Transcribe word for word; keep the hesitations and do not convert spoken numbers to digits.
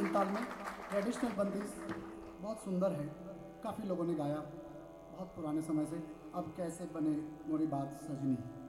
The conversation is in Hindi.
ताल में ट्रेडिशनल बंदिश बहुत सुंदर है, काफ़ी लोगों ने गाया बहुत पुराने समय से। अब कैसे बने मोरी बात सजनी।